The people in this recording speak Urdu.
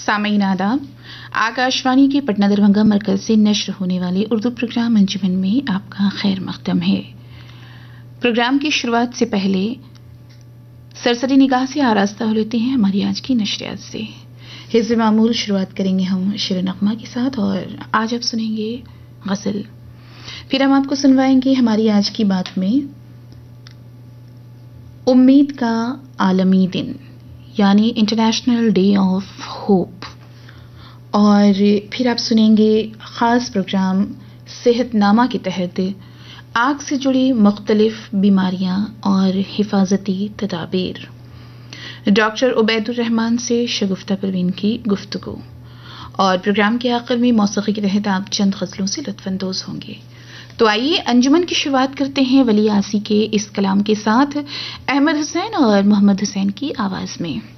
سامعین آداب، آکاشوانی کے پٹنہ دربھنگہ مرکز سے نشر ہونے والے اردو پروگرام انجمن میں آپ کا خیر مقدم ہے۔ پروگرام کی شروعات سے پہلے سرسری نگاہ سے آراستہ ہو لیتے ہیں ہماری آج کی نشریات سے۔ حزب معمول شروعات کریں گے ہم شعر نغمہ کے ساتھ، اور آج آپ سنیں گے غزل۔ پھر ہم آپ کو سنوائیں گے ہماری آج کی بات میں امید کا عالمی دن، یعنی انٹرنیشنل ڈے آف ہوپ، اور پھر آپ سنیں گے خاص پروگرام صحت نامہ کے تحت آگ سے جڑی مختلف بیماریاں اور حفاظتی تدابیر، ڈاکٹر عبید الرحمان سے شگفتہ پروین کی گفتگو، اور پروگرام کے آخر میں موسیقی کے تحت آپ چند غزلوں سے لطف اندوز ہوں گے۔ تو آئیے انجمن کی شروعات کرتے ہیں ولی آسی کے اس کلام کے ساتھ، احمد حسین اور محمد حسین کی آواز میں۔